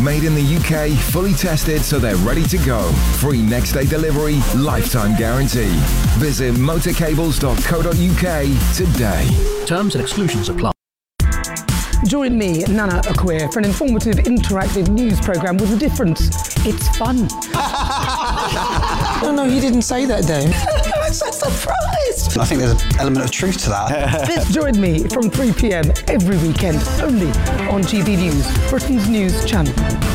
made in the UK, fully tested so they're ready to go. Free next day delivery, lifetime guarantee. Visit motorcables.co.uk today. Terms and exclusions apply. Join me, Nana Akua, for an informative, interactive news programme with a difference. It's fun. No, you didn't say that, Dave. I'm so surprised. I think there's an element of truth to that. Join me from 3 p.m. every weekend, only on GB News, Britain's news channel.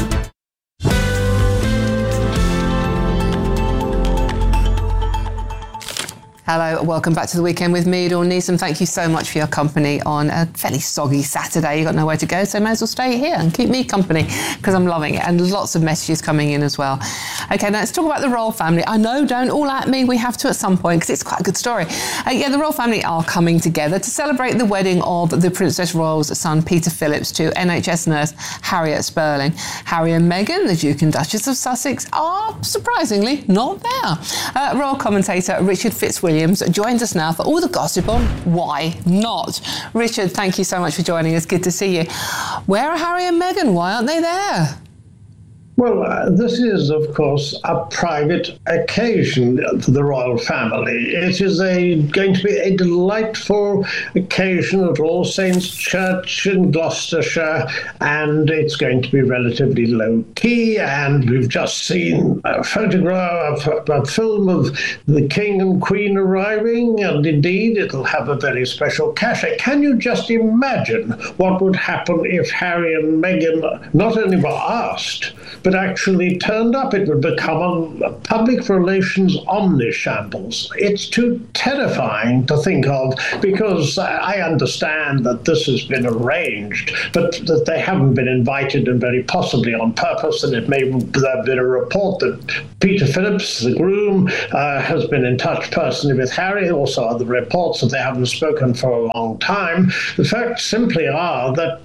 Hello, welcome back to The Weekend with me, Dawn Neeson. Thank you so much for your company on a fairly soggy Saturday. You've got nowhere to go, so may as well stay here and keep me company because I'm loving it. And lots of messages coming in as well. OK, now let's talk about the royal family. I know, don't all at me. We have to at some point because it's quite a good story. The royal family are coming together to celebrate the wedding of the Princess Royal's son, Peter Phillips, to NHS nurse Harriet Spurling. Harry and Meghan, the Duke and Duchess of Sussex, are surprisingly not there. Royal commentator Richard Fitzwilliams joins us now for all the gossip on why not. Richard, thank you so much for joining us. Good to see you. Where are Harry and Meghan? Why aren't they there? Well, this is, of course, a private occasion for the royal family. It is going to be a delightful occasion at All Saints Church in Gloucestershire, and it's going to be relatively low-key, and we've just seen a photograph, a film of the King and Queen arriving, and indeed it'll have a very special cachet. Can you just imagine what would happen if Harry and Meghan not only were asked, but actually turned up? It would become a public relations omnishambles. It's too terrifying to think of, because I understand that this has been arranged, but that they haven't been invited, and very possibly on purpose, and it may have been a report that Peter Phillips, the groom, has been in touch personally with Harry. Also other reports that they haven't spoken for a long time. The facts simply are that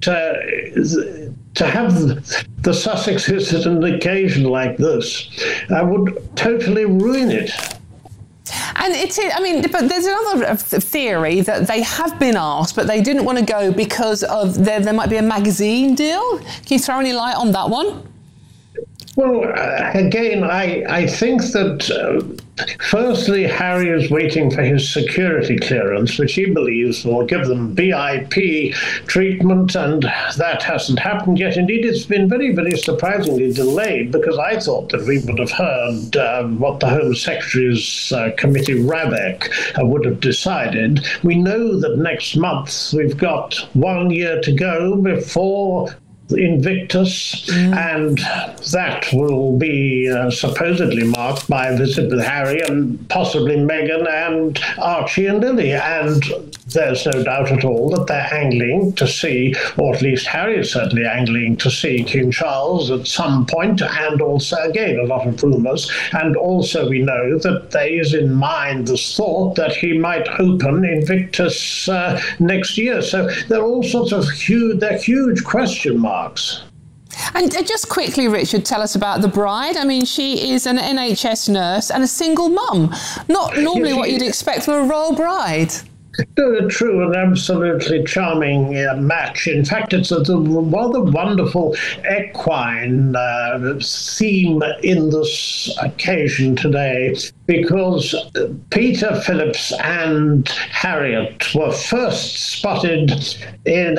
to have the Sussexes at an occasion like this would totally ruin it. And but there's another theory that they have been asked, but they didn't want to go because of there might be a magazine deal. Can you throw any light on that one? Well, again, I think that firstly, Harry is waiting for his security clearance, which he believes will give them VIP treatment, and that hasn't happened yet. Indeed, it's been very, very surprisingly delayed, because I thought that we would have heard what the Home Secretary's committee, RABEC, would have decided. We know that next month we've got 1 year to go before Invictus, and that will be supposedly marked by a visit with Harry and possibly Meghan and Archie and Lily. And there's no doubt at all that they're angling to see, or at least Harry is certainly angling to see, King Charles at some point, and also, again, a lot of rumours. And also we know that there is in mind this thought that he might open Invictus next year. So there are all sorts of huge question marks. And just quickly, Richard, tell us about the bride. I mean, she is an NHS nurse and a single mum. Not normally what you'd expect from a royal bride. No, true, an absolutely charming match. In fact, it's a rather wonderful equine theme in this occasion today, because Peter Phillips and Harriet were first spotted in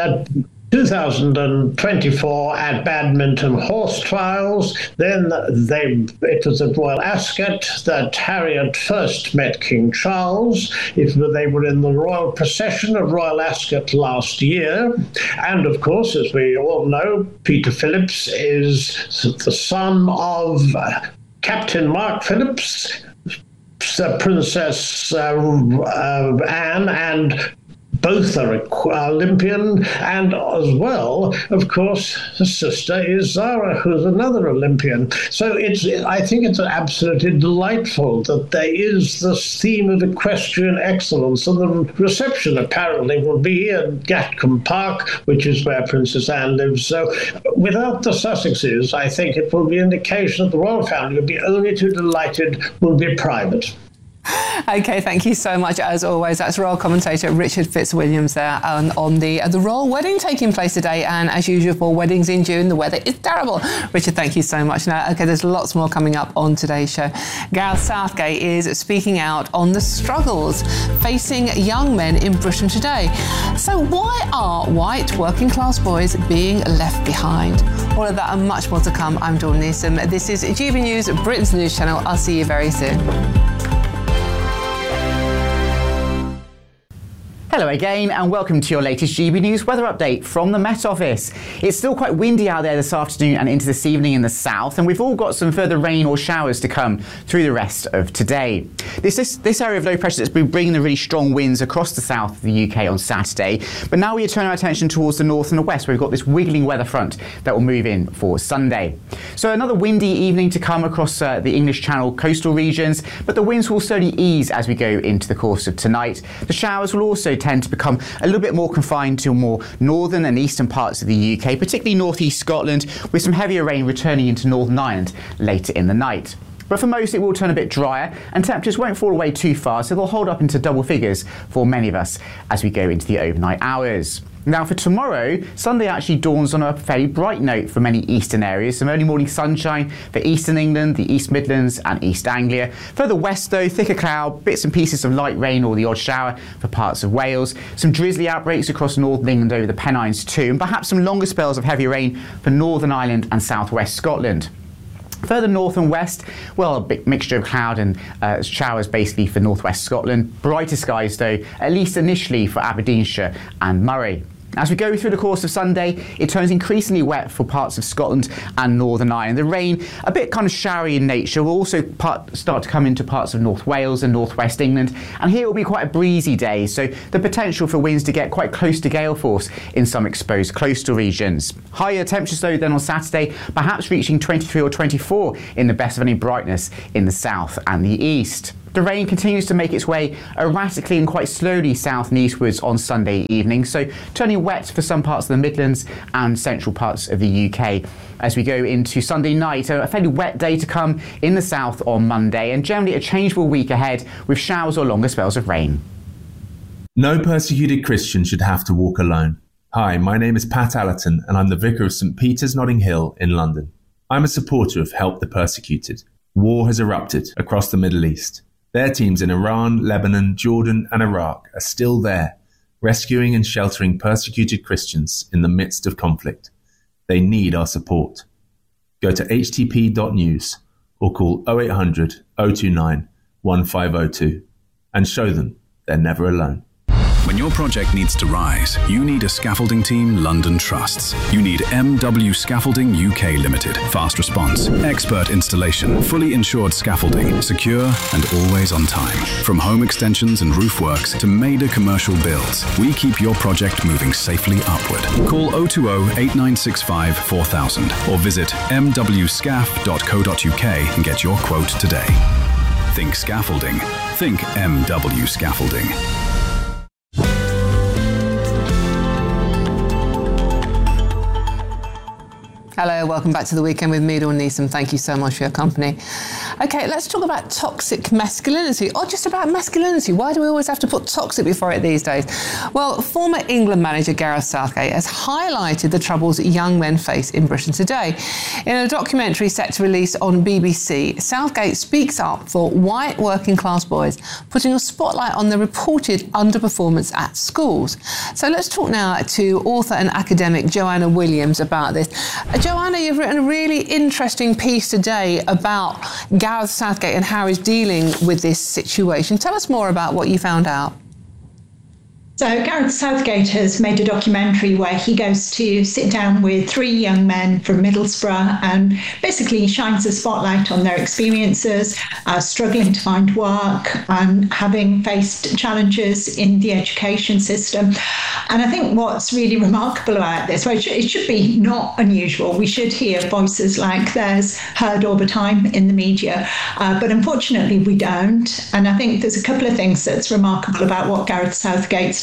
2024 at Badminton Horse Trials. Then it was at Royal Ascot that Harriet first met King Charles. They were in the royal procession of Royal Ascot last year. And of course, as we all know, Peter Phillips is the son of Captain Mark Phillips, Princess Anne, and both are Olympian, and as well, of course, the sister is Zara, who's another Olympian. So I think it's absolutely delightful that there is this theme of equestrian excellence, and the reception apparently will be at Gatcombe Park, which is where Princess Anne lives. So without the Sussexes, I think it will be an occasion that the royal family will be only too delighted will be private. Okay, thank you so much, as always. That's royal commentator Richard Fitzwilliams there on the royal wedding taking place today. And as usual, for weddings in June, the weather is terrible. Richard, thank you so much. Now, okay, there's lots more coming up on today's show. Gareth Southgate is speaking out on the struggles facing young men in Britain today. So why are white working class boys being left behind? All of that and much more to come. I'm Dawn Neeson. This is GB News, Britain's news channel. I'll see you very soon. Hello again and welcome to your latest GB News weather update from the Met Office. It's still quite windy out there this afternoon and into this evening in the south, and we've all got some further rain or showers to come through the rest of today. This area of low pressure that's been bringing the really strong winds across the south of the UK on Saturday, but now we turn our attention towards the north and the west, where we've got this wiggling weather front that will move in for Sunday. So another windy evening to come across the English Channel coastal regions, but the winds will slowly ease as we go into the course of tonight. The showers will also tend to become a little bit more confined to more northern and eastern parts of the UK, particularly northeast Scotland, with some heavier rain returning into Northern Ireland later in the night. But for most, it will turn a bit drier and temperatures won't fall away too far, so they'll hold up into double figures for many of us as we go into the overnight hours. Now for tomorrow, Sunday actually dawns on a fairly bright note for many eastern areas. Some early morning sunshine for eastern England, the East Midlands and East Anglia. Further west though, thicker cloud, bits and pieces of light rain or the odd shower for parts of Wales. Some drizzly outbreaks across northern England over the Pennines too, and perhaps some longer spells of heavy rain for Northern Ireland and southwest Scotland. Further north and west, well, a big mixture of cloud and showers basically for northwest Scotland. Brighter skies though, at least initially for Aberdeenshire and Moray. As we go through the course of Sunday, it turns increasingly wet for parts of Scotland and Northern Ireland. The rain, a bit kind of showery in nature, will also start to come into parts of North Wales and Northwest England. And here it will be quite a breezy day, so the potential for winds to get quite close to gale force in some exposed coastal regions. Higher temperatures though than on Saturday, perhaps reaching 23 or 24 in the best of any brightness in the south and the east. The rain continues to make its way erratically and quite slowly south and eastwards on Sunday evening, so turning wet for some parts of the Midlands and central parts of the UK. As we go into Sunday night, a fairly wet day to come in the south on Monday, and generally a changeable week ahead with showers or longer spells of rain. No persecuted Christian should have to walk alone. Hi, my name is Pat Allerton and I'm the Vicar of St Peter's Notting Hill in London. I'm a supporter of Help the Persecuted. War has erupted across the Middle East. Their teams in Iran, Lebanon, Jordan and Iraq are still there, rescuing and sheltering persecuted Christians in the midst of conflict. They need our support. Go to htp.news or call 0800 029 1502 and show them they're never alone. When your project needs to rise, you need a scaffolding team London trusts. You need MW Scaffolding UK Limited. Fast response, expert installation, fully insured scaffolding, secure and always on time. From home extensions and roof works to major commercial builds, we keep your project moving safely upward. Call 020 8965 4000 or visit mwscaf.co.uk and get your quote today. Think scaffolding. Think MW Scaffolding. Hello, welcome back to The Weekend with me, Dawn Neeson. Thank you so much for your company. Okay, let's talk about toxic masculinity, or just about masculinity. Why do we always have to put toxic before it these days? Well, former England manager Gareth Southgate has highlighted the troubles young men face in Britain today. In a documentary set to release on BBC, Southgate speaks up for white working class boys, putting a spotlight on the reported underperformance at schools. So let's talk now to author and academic Joanna Williams about this. Joanna, you've written a really interesting piece today about Gareth Southgate and how he's dealing with this situation. Tell us more about what you found out. So Gareth Southgate has made a documentary where he goes to sit down with 3 young men from Middlesbrough and basically shines a spotlight on their experiences, struggling to find work and having faced challenges in the education system. And I think what's really remarkable about this, well, it should be not unusual. We should hear voices like theirs heard all the time in the media, but unfortunately we don't. And I think there's a couple of things that's remarkable about what Gareth Southgate's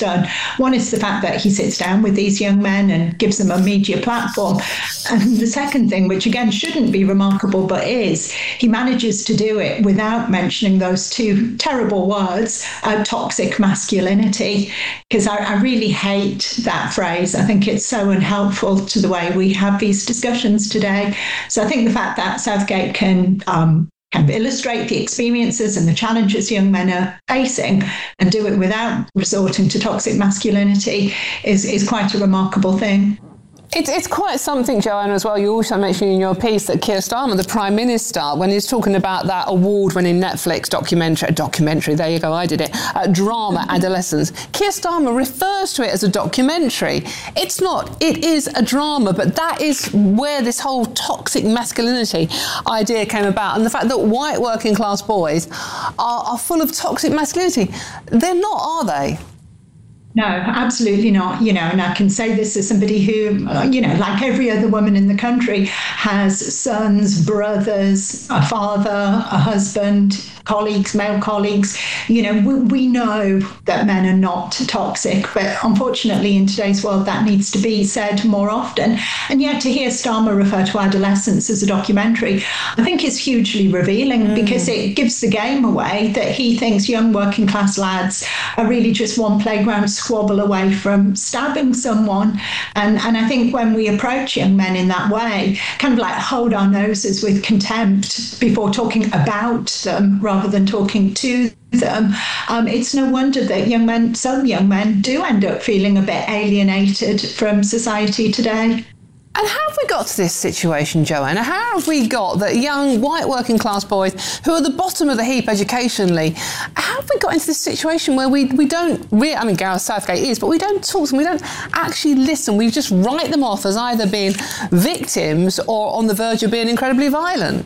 done. One is the fact that he sits down with these young men and gives them a media platform. And the second thing, which again shouldn't be remarkable but is, he manages to do it without mentioning those two terrible words, toxic masculinity, because I really hate that phrase. I think it's so unhelpful to the way we have these discussions today. So I think the fact that Southgate can illustrate the experiences and the challenges young men are facing and do it without resorting to toxic masculinity is quite a remarkable thing. It's quite something, Joanna, as well. You also mentioned in your piece that Keir Starmer, the Prime Minister, when he's talking about that award-winning Netflix documentary, there you go, I did it, drama, Adolescence, Keir Starmer refers to it as a documentary. It's not, it is a drama, but that is where this whole toxic masculinity idea came about. And the fact that white working class boys are full of toxic masculinity, they're not, are they? No, absolutely not. And I can say this as somebody who, like every other woman in the country, has sons, brothers, a father, a husband, colleagues, male colleagues. We know that men are not toxic, but unfortunately in today's world that needs to be said more often. And yet to hear Starmer refer to Adolescence as a documentary, I think is hugely revealing because it gives the game away that he thinks young working class lads are really just one playground squabble away from stabbing someone. And I think when we approach young men in that way, kind of like hold our noses with contempt before talking about them rather than talking to them, it's no wonder that some young men do end up feeling a bit alienated from society today. And how have we got to this situation, Joanna? How have we got that young white working class boys who are the bottom of the heap educationally, how have we got into this situation where we don't really, I mean, Gareth Southgate is, but we don't talk to them, we don't actually listen, we just write them off as either being victims or on the verge of being incredibly violent?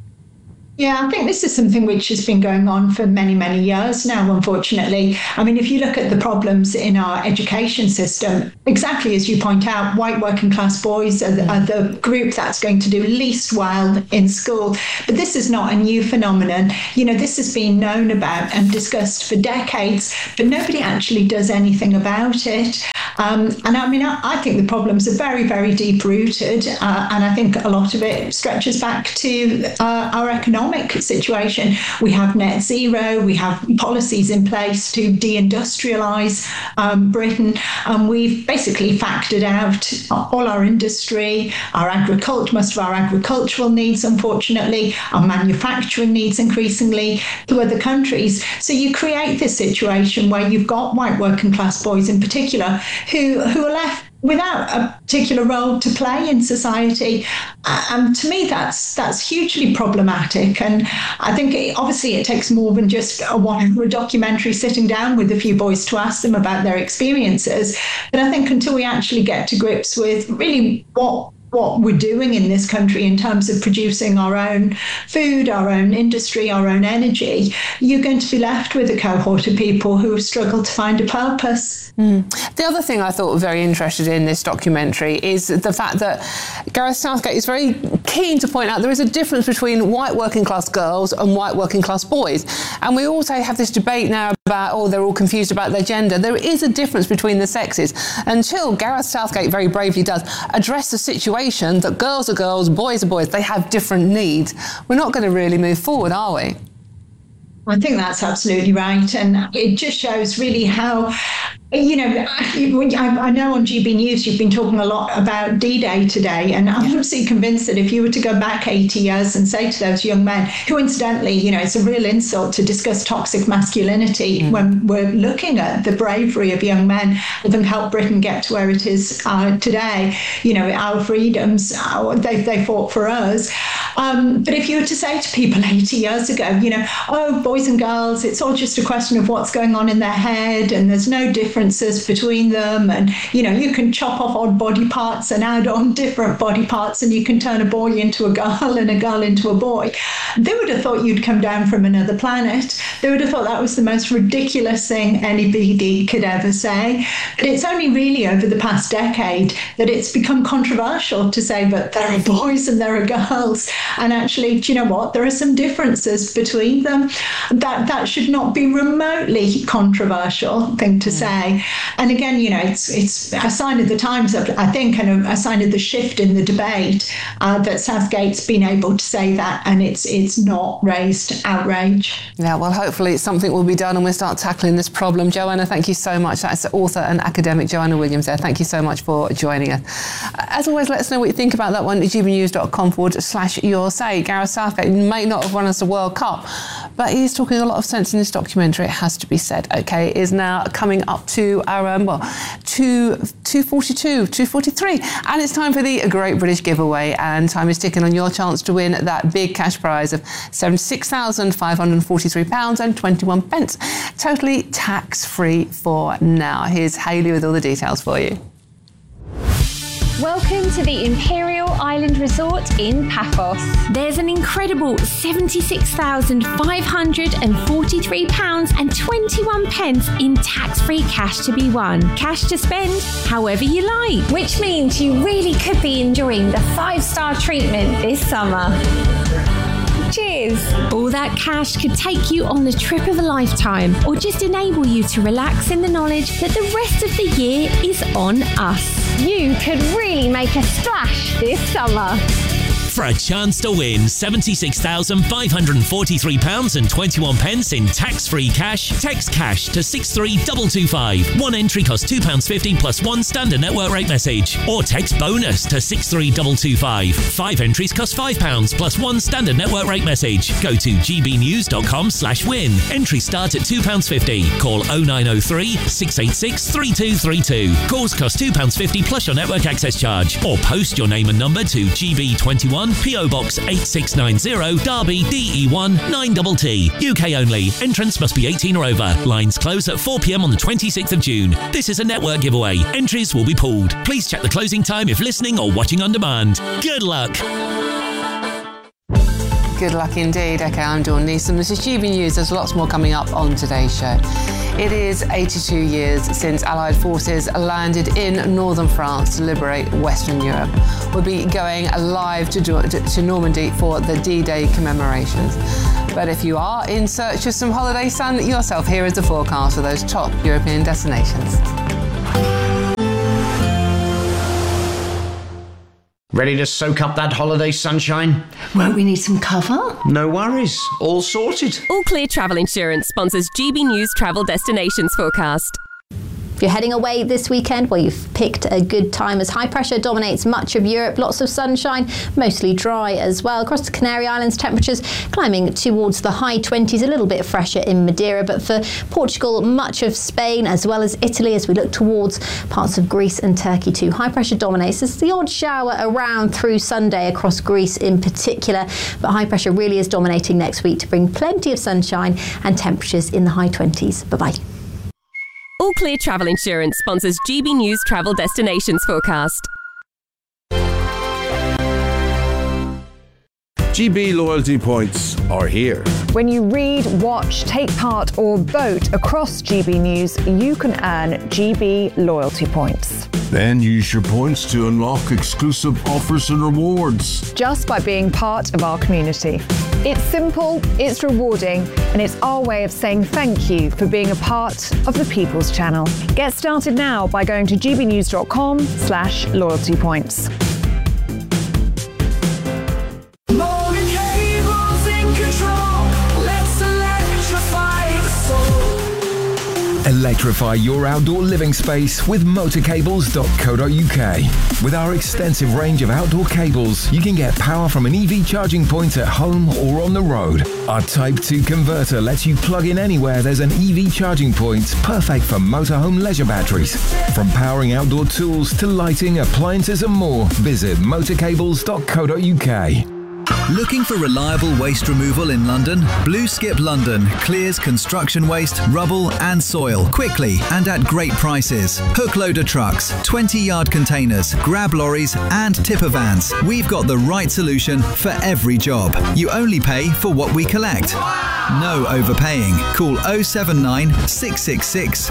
Yeah, I think this is something which has been going on for many, many years now, unfortunately. I mean, if you look at the problems in our education system, exactly as you point out, white working class boys are the group that's going to do least well in school. But this is not a new phenomenon. This has been known about and discussed for decades, but nobody actually does anything about it. And I mean, I think the problems are very, very deep-rooted, and I think a lot of it stretches back to our economic situation. We have net zero, we have policies in place to deindustrialise Britain, and we've basically factored out all our industry, most of our agricultural needs, unfortunately, our manufacturing needs increasingly to other countries. So you create this situation where you've got white working class boys in particular who are left without a particular role to play in society. To me, that's hugely problematic. And I think obviously it takes more than just a documentary sitting down with a few boys to ask them about their experiences. But I think until we actually get to grips with really what we're doing in this country in terms of producing our own food, our own industry, our own energy, you're going to be left with a cohort of people who have struggled to find a purpose. The other thing I thought was very interested in this documentary is the fact that Gareth Southgate is very keen to point out there is a difference between white working class girls and white working class boys. And we also have this debate now about, they're all confused about their gender. There is a difference between the sexes until Gareth Southgate very bravely does address the situation that girls are girls, boys are boys, they have different needs. We're not going to really move forward, are we? I think that's absolutely right. And it just shows really how, I know on GB News you've been talking a lot about D-Day today, and I'm absolutely convinced that if you were to go back 80 years and say to those young men, who incidentally, it's a real insult to discuss toxic masculinity when we're looking at the bravery of young men having helped Britain get to where it is today, our freedoms, they fought for us. But if you were to say to people 80 years ago, boys and girls, it's all just a question of what's going on in their head, and there's no differences between them, and you can chop off odd body parts and add on different body parts, and you can turn a boy into a girl and a girl into a boy. They would have thought you'd come down from another planet. They would have thought that was the most ridiculous thing anybody could ever say. But it's only really over the past decade that it's become controversial to say, but there are boys and there are girls. And actually, do you know what? There are some differences between them. That should not be remotely controversial thing to say. And again, it's a sign of the times, I think, and a sign of the shift in the debate that Southgate's been able to say that, and it's not raised outrage. Yeah, well, hopefully something will be done and we'll start tackling this problem. Joanna, thank you so much. That's author and academic Joanna Williams there. Thank you so much for joining us. As always, let us know what you think about that one at gbnews.com/your say. Gareth Southgate may not have won us a World Cup, but he's talking a lot of sense in this documentary, it has to be said. OK, is now coming up to our, 2:42, 2:43. And it's time for the Great British Giveaway. And time is ticking on your chance to win that big cash prize of £76,543.21, totally tax-free for now. Here's Hayley with all the details for you. Welcome to the Imperial Island Resort in Paphos. There's an incredible £76,543.21 in tax-free cash to be won. Cash to spend however you like. Which means you really could be enjoying the 5-star treatment this summer. Cheers! All that cash could take you on the trip of a lifetime, or just enable you to relax in the knowledge that the rest of the year is on us. You could really make a splash this summer. For a chance to win £76,543.21 in tax-free cash, text cash to 63225. One entry costs £2.50 plus one standard network rate message. Or text bonus to 63225. 5 entries cost £5 plus one standard network rate message. Go to gbnews.com/win. Entries start at £2.50. Call 0903 686 3232. Calls cost £2.50 plus your network access charge. Or post your name and number to GB21 PO Box 8690 Derby DE1 9TT. UK only. Entrance must be 18 or over. Lines close at 4 p.m. on the 26th of June. This is a network giveaway. Entries will be pulled. Please check the closing time if listening or watching on demand. Good luck. Good luck indeed. OK, I'm Dawn Neeson. This is GB News. There's lots more coming up on today's show. It is 82 years since Allied forces landed in northern France to liberate Western Europe. We'll be going live to Normandy for the D-Day commemorations. But if you are in search of some holiday sun yourself, here is the forecast for those top European destinations. Ready to soak up that holiday sunshine? Won't we need some cover? No worries. All sorted. All Clear Travel Insurance sponsors GB News Travel Destinations Forecast. If you're heading away this weekend, well, you've picked a good time as high pressure dominates much of Europe. Lots of sunshine, mostly dry as well. Across the Canary Islands, temperatures climbing towards the high 20s, a little bit fresher in Madeira. But for Portugal, much of Spain, as well as Italy, as we look towards parts of Greece and Turkey too. High pressure dominates. There's the odd shower around through Sunday across Greece in particular. But high pressure really is dominating next week to bring plenty of sunshine and temperatures in the high 20s. Bye-bye. All Clear Travel Insurance sponsors GB News Travel Destinations Forecast. GB loyalty points are here. When you read, watch, take part or vote across GB News, you can earn GB loyalty points. Then use your points to unlock exclusive offers and rewards. Just by being part of our community. It's simple, it's rewarding, and it's our way of saying thank you for being a part of the People's Channel. Get started now by going to gbnews.com/loyalty points. Electrify your outdoor living space with motorcables.co.uk. With our extensive range of outdoor cables, you can get power from an EV charging point at home or on the road. Our Type 2 converter lets you plug in anywhere there's an EV charging point, perfect for motorhome leisure batteries. From powering outdoor tools to lighting, appliances and more, visit motorcables.co.uk. Looking for reliable waste removal in London? Blue Skip London clears construction waste, rubble and soil quickly and at great prices. Hook loader trucks, 20-yard containers, grab lorries and tipper vans. We've got the right solution for every job. You only pay for what we collect. No overpaying. Call 079 666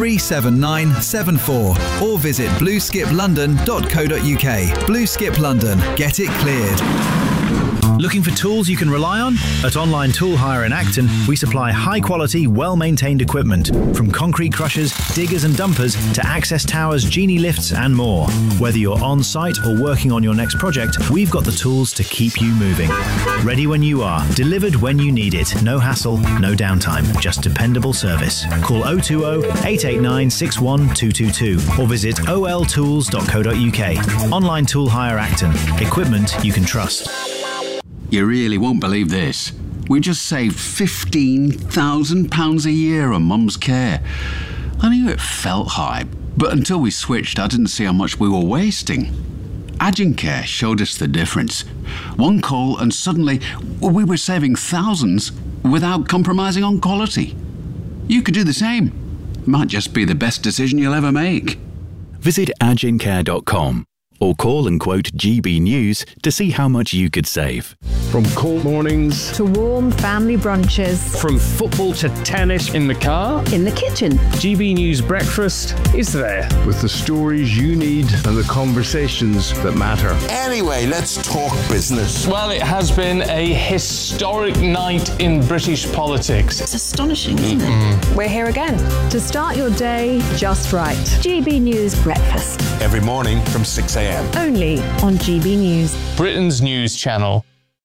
37974 or visit blueskiplondon.co.uk. Blue Skip London. Get it cleared. Looking for tools you can rely on? At Online Tool Hire in Acton, we supply high-quality, well-maintained equipment, from concrete crushers, diggers and dumpers to access towers, genie lifts and more. Whether you're on-site or working on your next project, we've got the tools to keep you moving. Ready when you are, delivered when you need it. No hassle, no downtime, just dependable service. Call 020 889 61222 or visit oltools.co.uk. Online Tool Hire Acton. Equipment you can trust. You really won't believe this. We just saved £15,000 a year on Mum's care. I knew it felt high, but until we switched, I didn't see how much we were wasting. Agencare showed us the difference. One call and suddenly we were saving thousands without compromising on quality. You could do the same. Might just be the best decision you'll ever make. Visit agencare.com or call and quote GB News to see how much you could save. From cold mornings to warm family brunches, from football to tennis, in the car, in the kitchen, GB News Breakfast is there. With the stories you need and the conversations that matter. Anyway, let's talk business. Well, it has been a historic night in British politics. It's astonishing, isn't it? We're here again to start your day just right. GB News Breakfast. Every morning from 6 a.m. Only on GB News. Britain's news channel.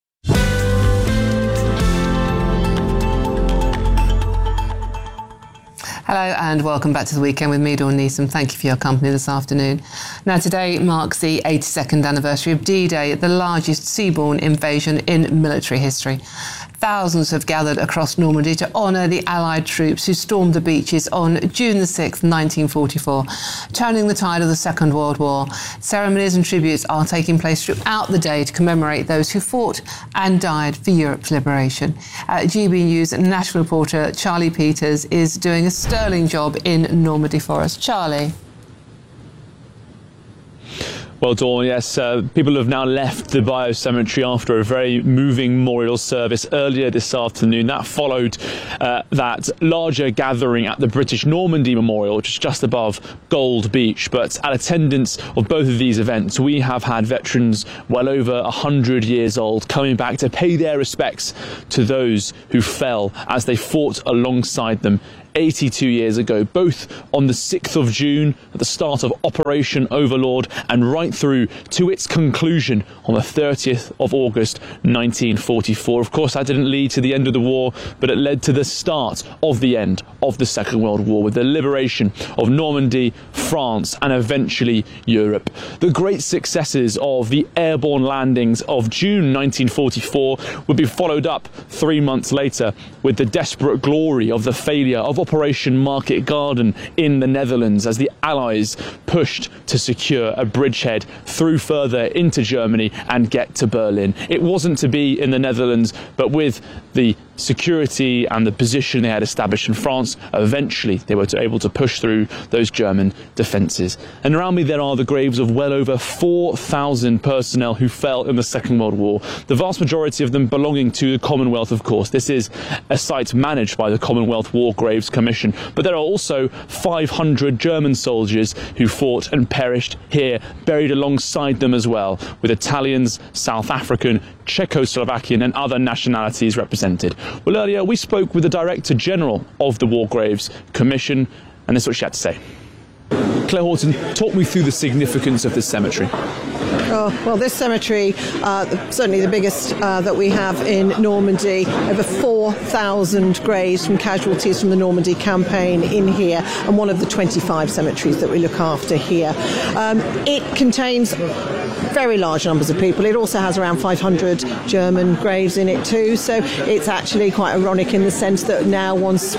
Hello and welcome back to the weekend with me, Dawn Neeson. Thank you for your company this afternoon. Now, today marks the 82nd anniversary of D-Day, the largest seaborne invasion in military history. Thousands have gathered across Normandy to honour the Allied troops who stormed the beaches on June the 6th, 1944, turning the tide of the Second World War. Ceremonies and tributes are taking place throughout the day to commemorate those who fought and died for Europe's liberation. GB News national reporter Charlie Peters is doing a sterling job in Normandy for us. Charlie. Well, Dawn, yes, people have now left the Bio-Cemetery after a very moving memorial service earlier this afternoon. That followed that larger gathering at the British Normandy Memorial, which is just above Gold Beach. But at attendance of both of these events, we have had veterans well over 100 years old coming back to pay their respects to those who fell as they fought alongside them 82 years ago, both on the 6th of June at the start of Operation Overlord and right through to its conclusion on the 30th of August 1944. Of course, that didn't lead to the end of the war, but it led to the start of the end of the Second World War with the liberation of Normandy, France and eventually Europe. The great successes of the airborne landings of June 1944 would be followed up 3 months later with the desperate glory of the failure of Operation Market Garden in the Netherlands as the Allies pushed to secure a bridgehead through further into Germany and get to Berlin. It wasn't to be in the Netherlands, but with the security and the position they had established in France, eventually they were able to push through those German defences. And around me there are the graves of well over 4,000 personnel who fell in the Second World War, the vast majority of them belonging to the Commonwealth, of course. This is a site managed by the Commonwealth War Graves Commission, but there are also 500 German soldiers who fought and perished here, buried alongside them as well, with Italians, South African, Czechoslovakian and other nationalities represented. Well, earlier we spoke with the Director General of the War Graves Commission, and this is what she had to say. Claire Horton, talk me through the significance of this cemetery. Well, this cemetery, certainly the biggest that we have in Normandy, over 4,000 graves from casualties from the Normandy campaign in here, and one of the 25 cemeteries that we look after here. It contains very large numbers of people. It also has around 500 German graves in it too, so it's actually quite ironic in the sense that now once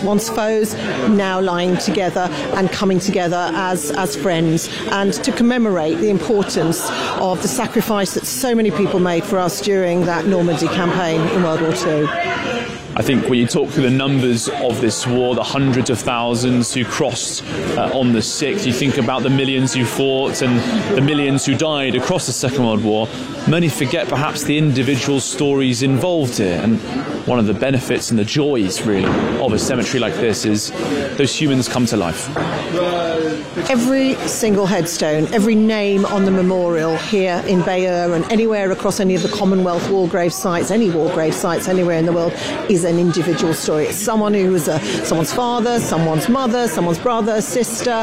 foes, now lying together and coming together as friends, and to commemorate the importance of the sacrifice that so many people made for us during that Normandy campaign in World War II. I think when you talk through the numbers of this war, the hundreds of thousands who crossed on the 6th, you think about the millions who fought and the millions who died across the Second World War. Many forget perhaps the individual stories involved here. And one of the benefits and the joys, really, of a cemetery like this is those humans come to life. Every single headstone, every name on the memorial here in Bayeux and anywhere across any of the Commonwealth war grave sites, any war grave sites anywhere in the world, is an individual story. It's someone who was someone's father, someone's mother, someone's brother, sister.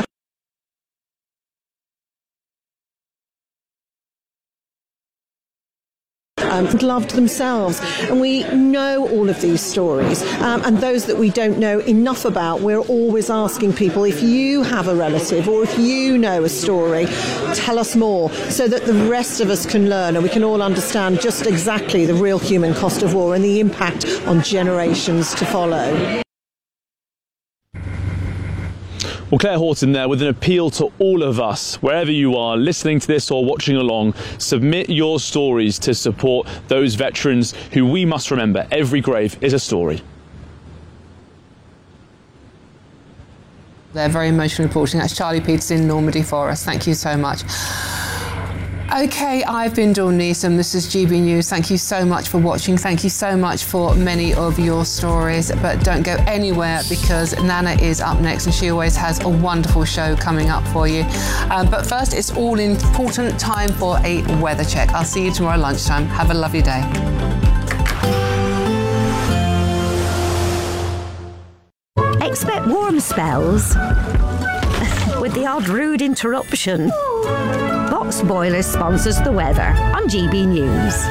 Loved themselves, and we know all of these stories, and those that we don't know enough about, we're always asking people, if you have a relative or if you know a story, tell us more so that the rest of us can learn and we can all understand just exactly the real human cost of war and the impact on generations to follow. Well, Claire Horton there with an appeal to all of us, wherever you are, listening to this or watching along, submit your stories to support those veterans who we must remember. Every grave is a story. They're very emotional reporting. That's Charlie Peters in Normandy for us. Thank you so much. Okay, I've been Dawn Neeson. This is GB News. Thank you so much for watching. Thank you so much for many of your stories. But don't go anywhere because Nana is up next and she always has a wonderful show coming up for you. But first, it's all important time for a weather check. I'll see you tomorrow lunchtime. Have a lovely day. Expect warm spells with the odd rude interruption. Box Boilers sponsors the weather on GB News.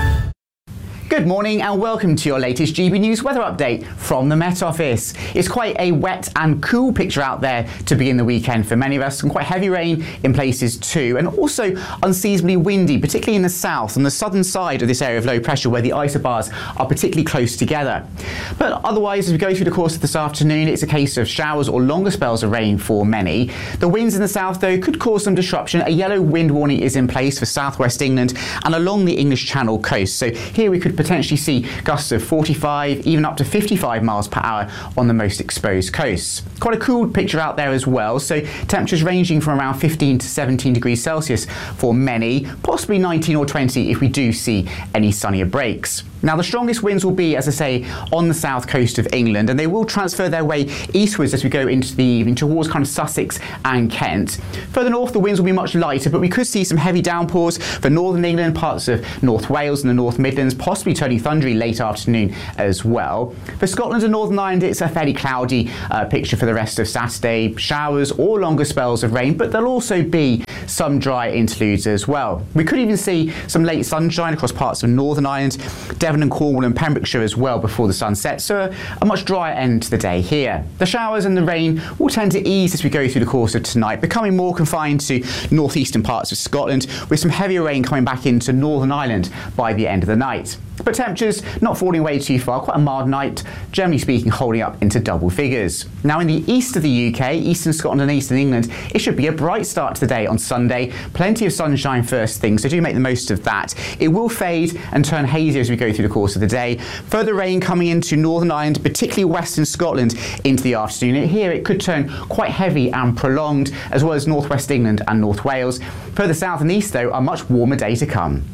Good morning and welcome to your latest GB News weather update from the Met Office. It's quite a wet and cool picture out there to begin the weekend for many of us, and quite heavy rain in places too, and also unseasonably windy, particularly in the south on the southern side of this area of low pressure where the isobars are particularly close together. But otherwise, as we go through the course of this afternoon, it's a case of showers or longer spells of rain for many. The winds in the south though could cause some disruption. A yellow wind warning is in place for southwest England and along the English Channel coast. So here we could potentially see gusts of 45, even up to 55 miles per hour on the most exposed coasts. Quite a cool picture out there as well, so temperatures ranging from around 15 to 17 degrees Celsius for many, possibly 19 or 20 if we do see any sunnier breaks. Now the strongest winds will be, as I say, on the south coast of England, and they will transfer their way eastwards as we go into the evening towards kind of Sussex and Kent. Further north the winds will be much lighter, but we could see some heavy downpours for northern England, parts of North Wales and the North Midlands, possibly turning thundery late afternoon as well. For Scotland and Northern Ireland it's a fairly cloudy picture for the rest of Saturday. Showers or longer spells of rain, but there'll also be some dry interludes as well. We could even see some late sunshine across parts of Northern Ireland, Devon and Cornwall and Pembrokeshire as well before the sun sets, so a much drier end to the day here. The showers and the rain will tend to ease as we go through the course of tonight, becoming more confined to northeastern parts of Scotland, with some heavier rain coming back into Northern Ireland by the end of the night. But temperatures not falling away too far, quite a mild night, generally speaking holding up into double figures. Now in the east of the UK, eastern Scotland and eastern England, it should be a bright start to the day on Sunday. Plenty of sunshine first thing, so do make the most of that. It will fade and turn hazy as we go through the course of the day. Further rain coming into Northern Ireland, particularly western Scotland into the afternoon. And here it could turn quite heavy and prolonged, as well as northwest England and North Wales. Further south and east though, a much warmer day to come.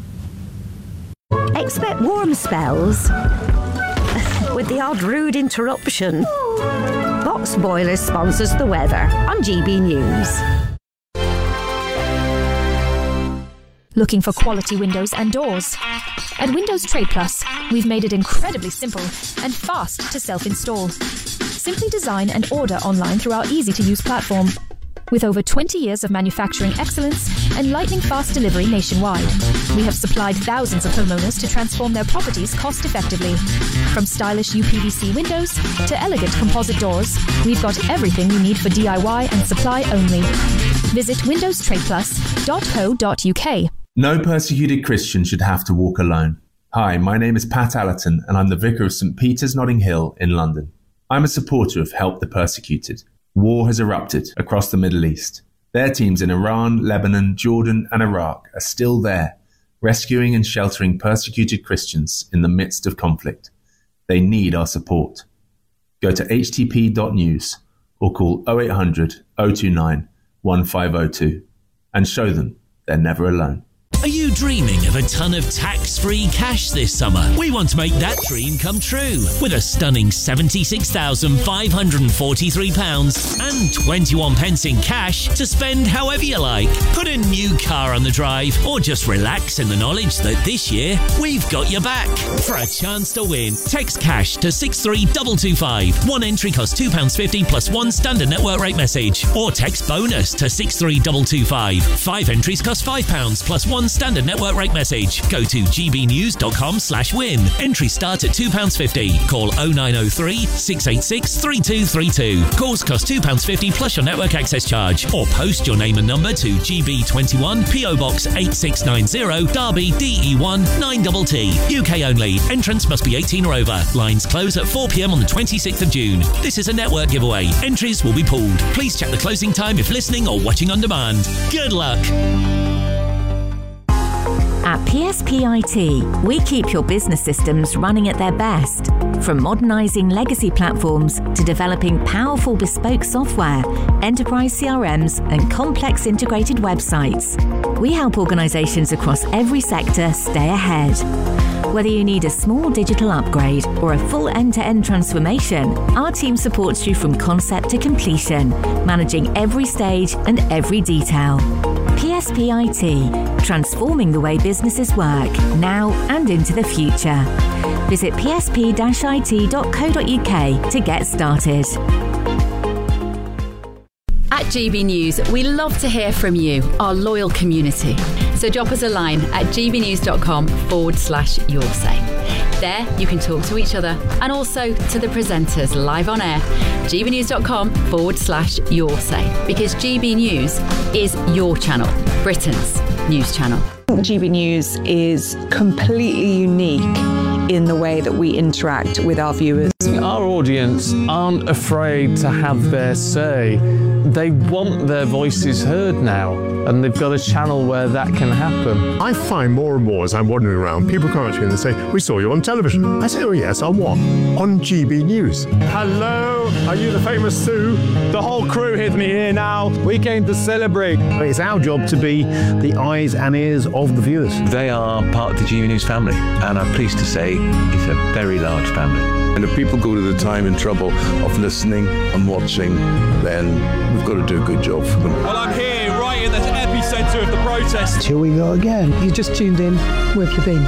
Expect warm spells with the odd rude interruption. Box Boilers sponsors the weather on GB News. Looking for quality windows and doors? At Windows Trade Plus, we've made it incredibly simple and fast to self-install. Simply design and order online through our easy-to-use platform. With over 20 years of manufacturing excellence and lightning-fast delivery nationwide, we have supplied thousands of homeowners to transform their properties cost-effectively. From stylish UPVC windows to elegant composite doors, we've got everything you need for DIY and supply only. Visit windowstradeplus.co.uk. No persecuted Christian should have to walk alone. Hi, my name is Pat Allerton and I'm the Vicar of St Peter's Notting Hill in London. I'm a supporter of Help the Persecuted. War has erupted across the Middle East. Their teams in Iran, Lebanon, Jordan and Iraq are still there, rescuing and sheltering persecuted Christians in the midst of conflict. They need our support. Go to htp.news or call 0800 029 1502 and show them they're never alone. Are you dreaming of a ton of tax-free cash this summer? We want to make that dream come true with a stunning £76,543 and 21 pence in cash to spend however you like. Put a new car on the drive or just relax in the knowledge that this year we've got your back. For a chance to win, text cash to 63225. One entry costs £2.50 plus one standard network rate message. Or text bonus to 63225. 5 entries cost £5 plus one standard network rate message. Go to gbnews.com/win. Entry start at £2.50. Call 0903 686 3232. Calls cost £2.50 plus your network access charge. Or post your name and number to GB21 PO Box 8690 Derby DE1 9TT. UK only. Entrance must be 18 or over. Lines close at 4 p.m. on the 26th of June. This is a network giveaway. Entries will be pulled. Please check the closing time if listening or watching on demand. Good luck. At PSP IT, we keep your business systems running at their best. From modernising legacy platforms to developing powerful bespoke software, enterprise CRMs and complex integrated websites, we help organisations across every sector stay ahead. Whether you need a small digital upgrade or a full end-to-end transformation, our team supports you from concept to completion, managing every stage and every detail. PSP IT, transforming the way businesses work, now and into the future. Visit psp-it.co.uk to get started. At GB News, we love to hear from you, our loyal community. So drop us a line at gbnews.com/yoursay. There, you can talk to each other and also to the presenters live on air. gbnews.com/yoursay. Because GB News is your channel, Britain's news channel. GB News is completely unique in the way that we interact with our viewers. Our audience aren't afraid to have their say. They want their voices heard now, and they've got a channel where that can happen. I find more and more as I'm wandering around, people come up to me and they say, "We saw you on television." I say, "Oh yes, on what?" "On GB News." Hello, are you the famous Sue? The whole crew with me here now. We came to celebrate. It's our job to be the eyes and ears of the viewers. They are part of the GB News family, and I'm pleased to say it's a very large family. And if people go to the time and trouble of listening and watching, then we've got to do a good job for them. Well, I'm here right in the epicentre of the protest. Here we go again. You just tuned in. Where have you been?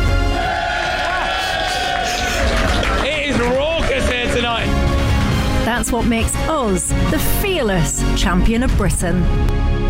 It is raucous here tonight. That's what makes us the fearless champion of Britain.